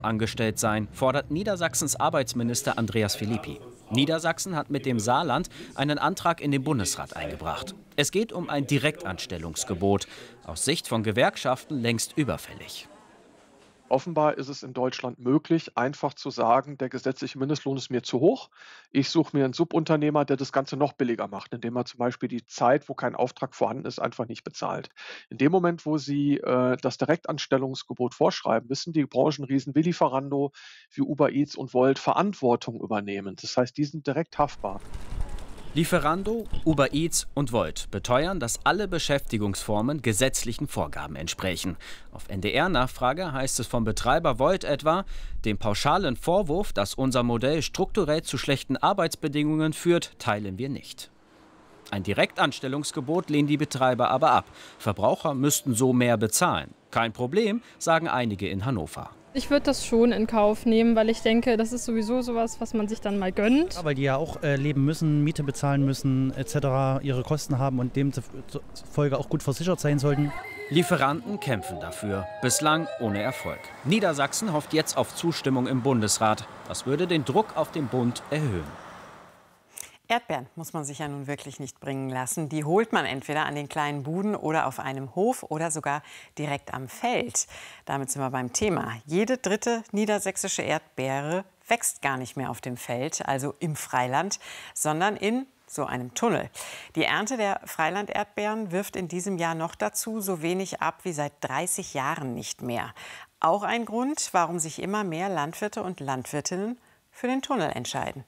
angestellt sein, fordert Niedersachsens Arbeitsminister Andreas Philippi. Niedersachsen hat mit dem Saarland einen Antrag in den Bundesrat eingebracht. Es geht um ein Direktanstellungsgebot. Aus Sicht von Gewerkschaften längst überfällig. Offenbar ist es in Deutschland möglich, einfach zu sagen, der gesetzliche Mindestlohn ist mir zu hoch. Ich suche mir einen Subunternehmer, der das Ganze noch billiger macht, indem er zum Beispiel die Zeit, wo kein Auftrag vorhanden ist, einfach nicht bezahlt. In dem Moment, wo Sie das Direktanstellungsgebot vorschreiben, müssen die Branchenriesen wie Lieferando, wie Uber Eats und Volt Verantwortung übernehmen. Das heißt, die sind direkt haftbar. Lieferando, Uber Eats und Volt beteuern, dass alle Beschäftigungsformen gesetzlichen Vorgaben entsprechen. Auf NDR-Nachfrage heißt es vom Betreiber Volt etwa, den pauschalen Vorwurf, dass unser Modell strukturell zu schlechten Arbeitsbedingungen führt, teilen wir nicht. Ein Direktanstellungsgebot lehnen die Betreiber aber ab. Verbraucher müssten so mehr bezahlen. Kein Problem, sagen einige in Hannover. Ich würde das schon in Kauf nehmen, weil ich denke, das ist sowieso sowas, was man sich dann mal gönnt. Ja, weil die ja auch leben müssen, Miete bezahlen müssen etc., ihre Kosten haben und demzufolge auch gut versichert sein sollten. Lieferanten kämpfen dafür, bislang ohne Erfolg. Niedersachsen hofft jetzt auf Zustimmung im Bundesrat. Das würde den Druck auf den Bund erhöhen. Erdbeeren muss man sich ja nun wirklich nicht bringen lassen. Die holt man entweder an den kleinen Buden oder auf einem Hof oder sogar direkt am Feld. Damit sind wir beim Thema. Jede dritte niedersächsische Erdbeere wächst gar nicht mehr auf dem Feld, also im Freiland, sondern in so einem Tunnel. Die Ernte der Freiland-Erdbeeren wirft in diesem Jahr noch dazu so wenig ab wie seit 30 Jahren nicht mehr. Auch ein Grund, warum sich immer mehr Landwirte und Landwirtinnen für den Tunnel entscheiden.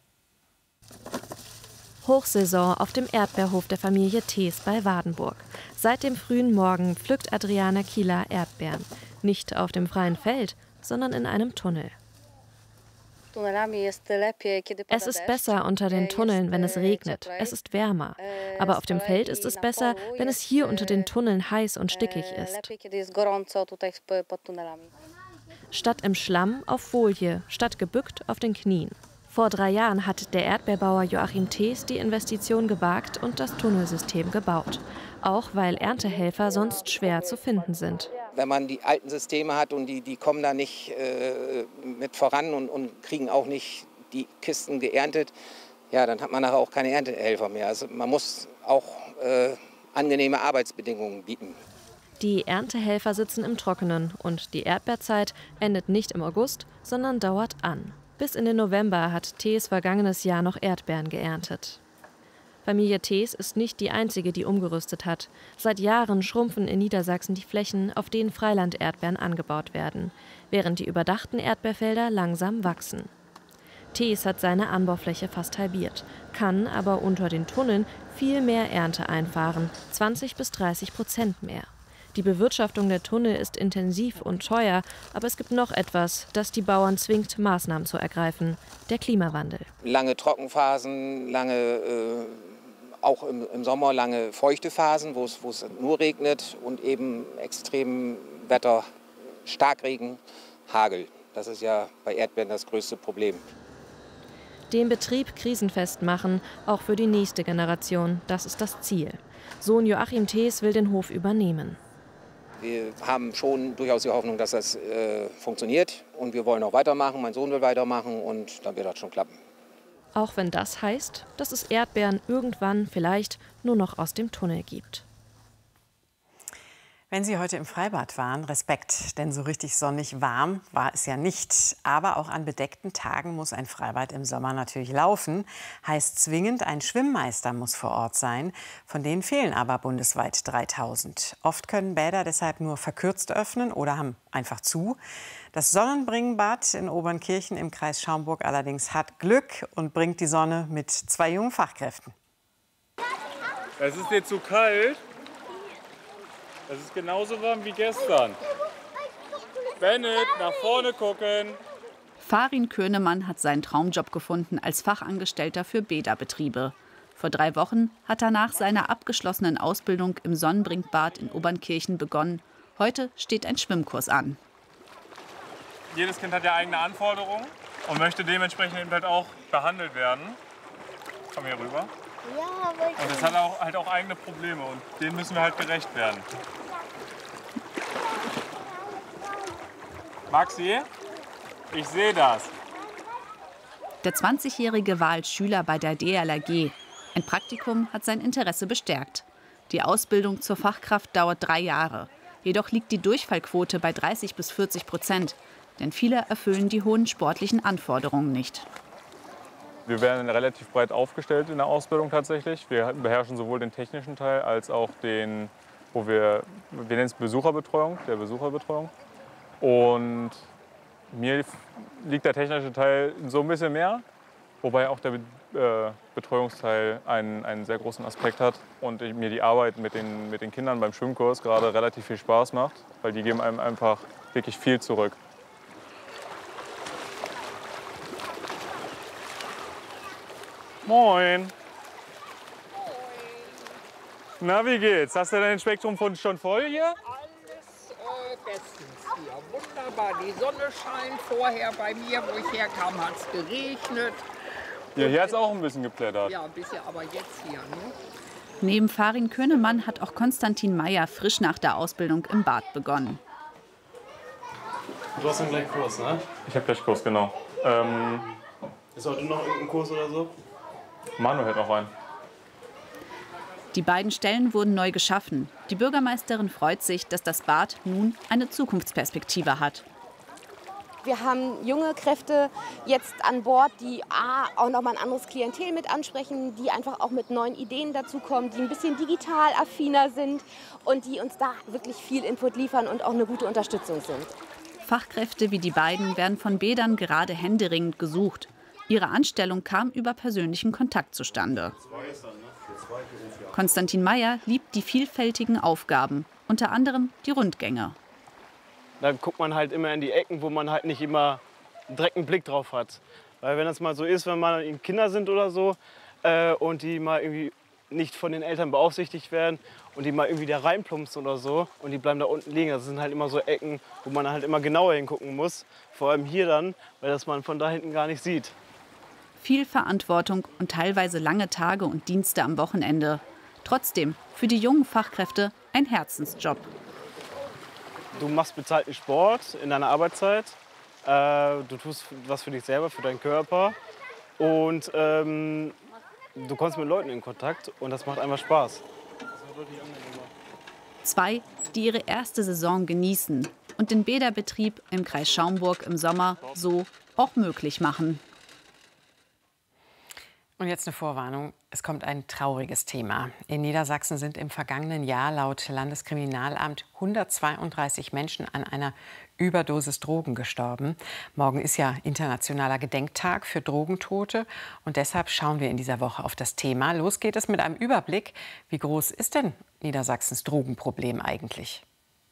Hochsaison auf dem Erdbeerhof der Familie Thees bei Wardenburg. Seit dem frühen Morgen pflückt Adriana Kieler Erdbeeren. Nicht auf dem freien Feld, sondern in einem Tunnel. Es ist besser unter den Tunneln, wenn es regnet. Es ist wärmer. Aber auf dem Feld ist es besser, wenn es hier unter den Tunneln heiß und stickig ist. Statt im Schlamm auf Folie, statt gebückt auf den Knien. Vor 3 Jahren hat der Erdbeerbauer Joachim Thees die Investition gewagt und das Tunnelsystem gebaut. Auch weil Erntehelfer sonst schwer zu finden sind. Wenn man die alten Systeme hat und die kommen da nicht mit voran und kriegen auch nicht die Kisten geerntet, ja, dann hat man nachher auch keine Erntehelfer mehr. Also man muss auch angenehme Arbeitsbedingungen bieten. Die Erntehelfer sitzen im Trockenen und die Erdbeerzeit endet nicht im August, sondern dauert an. Bis in den November hat Thees vergangenes Jahr noch Erdbeeren geerntet. Familie Thees ist nicht die einzige, die umgerüstet hat. Seit Jahren schrumpfen in Niedersachsen die Flächen, auf denen Freiland-Erdbeeren angebaut werden, während die überdachten Erdbeerfelder langsam wachsen. Thees hat seine Anbaufläche fast halbiert, kann aber unter den Tunneln viel mehr Ernte einfahren, 20–30% mehr. Die Bewirtschaftung der Tunnel ist intensiv und teuer, aber es gibt noch etwas, das die Bauern zwingt, Maßnahmen zu ergreifen: der Klimawandel. Lange Trockenphasen, auch im Sommer lange feuchte Phasen, wo es nur regnet, und eben extrem Wetter, Starkregen, Hagel. Das ist ja bei Erdbeeren das größte Problem. Den Betrieb krisenfest machen, auch für die nächste Generation, das ist das Ziel. Sohn Joachim Thees will den Hof übernehmen. Wir haben schon durchaus die Hoffnung, dass das funktioniert, und wir wollen auch weitermachen. Mein Sohn will weitermachen, und dann wird das schon klappen. Auch wenn das heißt, dass es Erdbeeren irgendwann vielleicht nur noch aus dem Tunnel gibt. Wenn Sie heute im Freibad waren, Respekt, denn so richtig sonnig warm war es ja nicht. Aber auch an bedeckten Tagen muss ein Freibad im Sommer natürlich laufen. Heißt zwingend, ein Schwimmmeister muss vor Ort sein. Von denen fehlen aber bundesweit 3000. Oft können Bäder deshalb nur verkürzt öffnen oder haben einfach zu. Das Sonnenbringenbad in Obernkirchen im Kreis Schaumburg allerdings hat Glück und bringt die Sonne mit 2 jungen Fachkräften. Es ist dir zu kalt. Es ist genauso warm wie gestern. Bennett, nach vorne gucken. Farin Könemann hat seinen Traumjob gefunden als Fachangestellter für Bäderbetriebe. Vor 3 Wochen hat er nach seiner abgeschlossenen Ausbildung im Sonnenbringbad in Obernkirchen begonnen. Heute steht ein Schwimmkurs an. Jedes Kind hat ja eigene Anforderungen und möchte dementsprechend eben halt auch behandelt werden. Komm hier rüber. Und es hat halt auch eigene Probleme, und denen müssen wir halt gerecht werden. Maxi, Ich sehe das. Der 20-Jährige war als Schüler bei der DLRG. Ein Praktikum hat sein Interesse bestärkt. Die Ausbildung zur Fachkraft dauert 3 Jahre. Jedoch liegt die Durchfallquote bei 30 bis 40%. Denn viele erfüllen die hohen sportlichen Anforderungen nicht. Wir werden relativ breit aufgestellt in der Ausbildung tatsächlich. Wir beherrschen sowohl den technischen Teil als auch den, wir nennen es Besucherbetreuung, der Besucherbetreuung. Und mir liegt der technische Teil so ein bisschen mehr, wobei auch der Betreuungsteil einen sehr großen Aspekt hat und mir die Arbeit mit den Kindern beim Schwimmkurs gerade relativ viel Spaß macht, weil die geben einem einfach wirklich viel zurück. Moin. Na, wie geht's? Hast du dein Spektrum schon voll hier? Alles bestens hier. Wunderbar. Die Sonne scheint. Vorher bei mir, wo ich herkam, hat es geregnet. Ja, hier hat es auch ein bisschen geplättert. Ja, ein bisschen, aber jetzt hier. Ne? Neben Farin Könemann hat auch Konstantin Meyer frisch nach der Ausbildung im Bad begonnen. Du hast dann gleich Kurs, ne? Ich habe gleich Kurs, genau. Ist heute noch irgendein Kurs oder so? Manu hält noch einen. Die beiden Stellen wurden neu geschaffen. Die Bürgermeisterin freut sich, dass das Bad nun eine Zukunftsperspektive hat. Wir haben junge Kräfte jetzt an Bord, die auch noch mal ein anderes Klientel mit ansprechen, die einfach auch mit neuen Ideen dazukommen, die ein bisschen digital affiner sind und die uns da wirklich viel Input liefern und auch eine gute Unterstützung sind. Fachkräfte wie die beiden werden von Bädern gerade händeringend gesucht. Ihre Anstellung kam über persönlichen Kontakt zustande. Konstantin Meyer liebt die vielfältigen Aufgaben, unter anderem die Rundgänge. Da guckt man halt immer in die Ecken, wo man halt nicht immer direkt einen Blick drauf hat. Weil wenn das mal so ist, wenn man Kinder sind oder so und die mal irgendwie nicht von den Eltern beaufsichtigt werden und die mal irgendwie da reinplumpsen oder so und die bleiben da unten liegen. Das sind halt immer so Ecken, wo man halt immer genauer hingucken muss. Vor allem hier dann, weil das man von da hinten gar nicht sieht. Viel Verantwortung und teilweise lange Tage und Dienste am Wochenende. Trotzdem für die jungen Fachkräfte ein Herzensjob. Du machst bezahlten Sport in deiner Arbeitszeit. Du tust was für dich selber, für deinen Körper. Und du kommst mit Leuten in Kontakt und das macht einfach Spaß. 2, die ihre erste Saison genießen und den Bäderbetrieb im Kreis Schaumburg im Sommer so auch möglich machen. Und jetzt eine Vorwarnung. Es kommt ein trauriges Thema. In Niedersachsen sind im vergangenen Jahr laut Landeskriminalamt 132 Menschen an einer Überdosis Drogen gestorben. Morgen ist ja internationaler Gedenktag für Drogentote. Und deshalb schauen wir in dieser Woche auf das Thema. Los geht es mit einem Überblick. Wie groß ist denn Niedersachsens Drogenproblem eigentlich?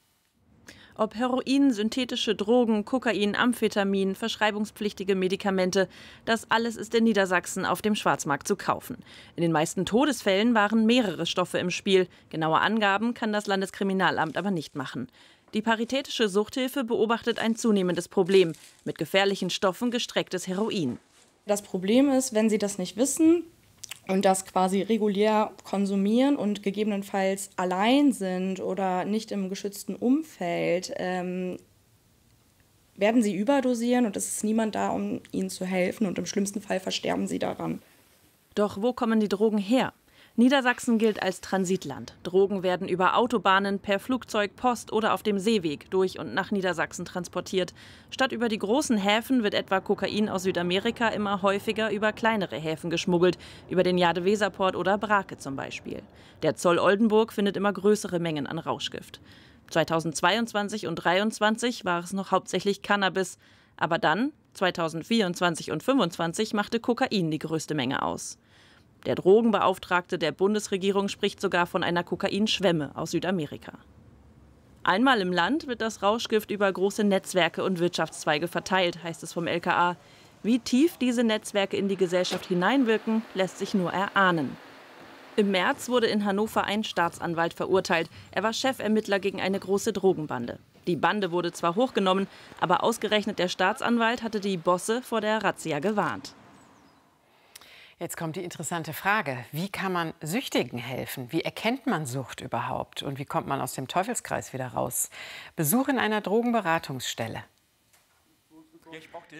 Ob Heroin, synthetische Drogen, Kokain, Amphetamin, verschreibungspflichtige Medikamente, das alles ist in Niedersachsen auf dem Schwarzmarkt zu kaufen. In den meisten Todesfällen waren mehrere Stoffe im Spiel. Genaue Angaben kann das Landeskriminalamt aber nicht machen. Die Paritätische Suchthilfe beobachtet ein zunehmendes Problem. Mit gefährlichen Stoffen gestrecktes Heroin. Das Problem ist, wenn Sie das nicht wissen und das quasi regulär konsumieren und gegebenenfalls allein sind oder nicht im geschützten Umfeld, werden sie überdosieren und es ist niemand da, um ihnen zu helfen und im schlimmsten Fall versterben sie daran. Doch wo kommen die Drogen her? Niedersachsen gilt als Transitland. Drogen werden über Autobahnen, per Flugzeug, Post oder auf dem Seeweg durch und nach Niedersachsen transportiert. Statt über die großen Häfen wird etwa Kokain aus Südamerika immer häufiger über kleinere Häfen geschmuggelt, über den Jade-Weser-Port oder Brake zum Beispiel. Der Zoll Oldenburg findet immer größere Mengen an Rauschgift. 2022 und 2023 war es noch hauptsächlich Cannabis. Aber dann, 2024 und 2025, machte Kokain die größte Menge aus. Der Drogenbeauftragte der Bundesregierung spricht sogar von einer Kokainschwemme aus Südamerika. Einmal im Land wird das Rauschgift über große Netzwerke und Wirtschaftszweige verteilt, heißt es vom LKA. Wie tief diese Netzwerke in die Gesellschaft hineinwirken, lässt sich nur erahnen. Im März wurde in Hannover ein Staatsanwalt verurteilt. Er war Chefermittler gegen eine große Drogenbande. Die Bande wurde zwar hochgenommen, aber ausgerechnet der Staatsanwalt hatte die Bosse vor der Razzia gewarnt. Jetzt kommt die interessante Frage. Wie kann man Süchtigen helfen? Wie erkennt man Sucht überhaupt? Und wie kommt man aus dem Teufelskreis wieder raus? Besuch in einer Drogenberatungsstelle. Ja, ich brauchte